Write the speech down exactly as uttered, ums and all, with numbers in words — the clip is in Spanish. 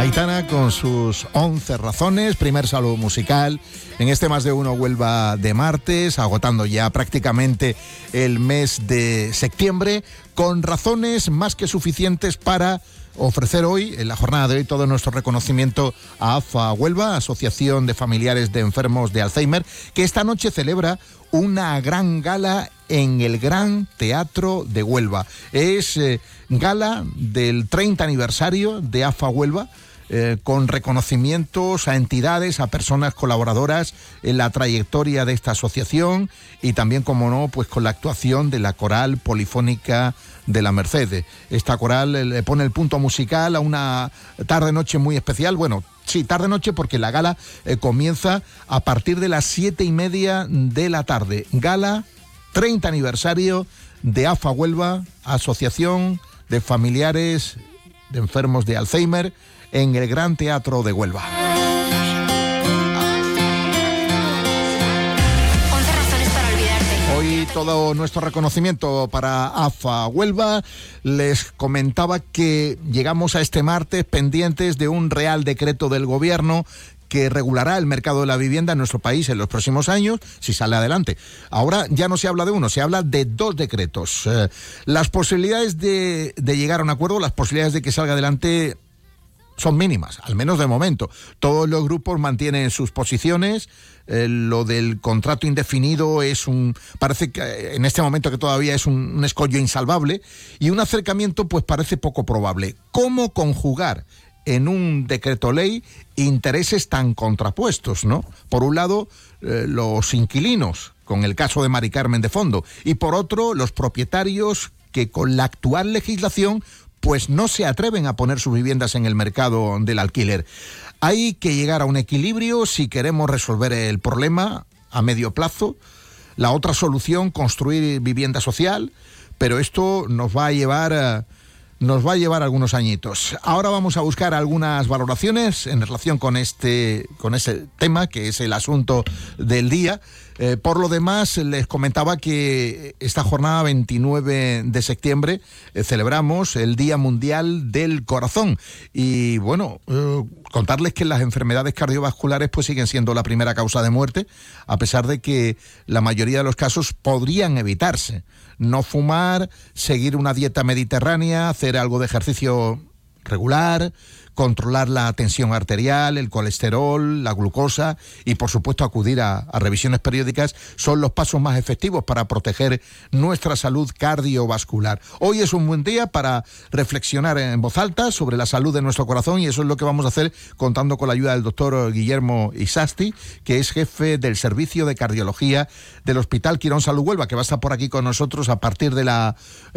Aitana con sus once razones, primer saludo musical en este Más de Uno Huelva de martes, agotando ya prácticamente el mes de septiembre, con razones más que suficientes para ofrecer hoy, en la jornada de hoy, todo nuestro reconocimiento a AFA Huelva, Asociación de Familiares de Enfermos de Alzheimer, que esta noche celebra una gran gala en el Gran Teatro de Huelva. Es eh, gala del treinta aniversario de AFA Huelva, Eh, con reconocimientos a entidades, a personas colaboradoras en la trayectoria de esta asociación y también, como no, pues con la actuación de la Coral Polifónica de la Merced. Esta coral eh, le pone el punto musical a una tarde-noche muy especial. Bueno, sí, tarde-noche porque la gala eh, comienza a partir de las siete y media de la tarde. Gala treinta aniversario de AFA Huelva, Asociación de Familiares de Enfermos de Alzheimer, en el Gran Teatro de Huelva. once razones para olvidarte. Hoy todo nuestro reconocimiento para AFA Huelva. Les comentaba que llegamos a este martes pendientes de un Real Decreto del Gobierno que regulará el mercado de la vivienda en nuestro país en los próximos años, si sale adelante. Ahora ya no se habla de uno, se habla de dos decretos. Eh, las posibilidades de, de llegar a un acuerdo, las posibilidades de que salga adelante son mínimas, al menos de momento. Todos los grupos mantienen sus posiciones. Eh, lo del contrato indefinido es un, parece que en este momento que todavía es un, un escollo insalvable, y un acercamiento pues parece poco probable. ¿Cómo conjugar en un decreto ley intereses tan contrapuestos, ¿no? Por un lado, eh, los inquilinos, con el caso de Mari Carmen de fondo, y por otro, los propietarios que con la actual legislación pues no se atreven a poner sus viviendas en el mercado del alquiler. Hay que llegar a un equilibrio si queremos resolver el problema a medio plazo. La otra solución, construir vivienda social, pero esto nos va a llevar, eh, nos va a llevar algunos añitos. Ahora vamos a buscar algunas valoraciones en relación con este, con ese tema, que es el asunto del día. Eh, por lo demás, les comentaba que esta jornada veintinueve de septiembre eh, celebramos el Día Mundial del Corazón. Y bueno, eh, contarles que las enfermedades cardiovasculares pues siguen siendo la primera causa de muerte, a pesar de que la mayoría de los casos podrían evitarse. No fumar, seguir una dieta mediterránea, hacer algo de ejercicio regular, controlar la tensión arterial, el colesterol, la glucosa y, por supuesto, acudir a, a revisiones periódicas son los pasos más efectivos para proteger nuestra salud cardiovascular. Hoy es un buen día para reflexionar en voz alta sobre la salud de nuestro corazón, y eso es lo que vamos a hacer contando con la ayuda del doctor Guillermo Isasti, que es jefe del Servicio de Cardiología del Hospital Quirón Salud Huelva, que va a estar por aquí con nosotros a partir de la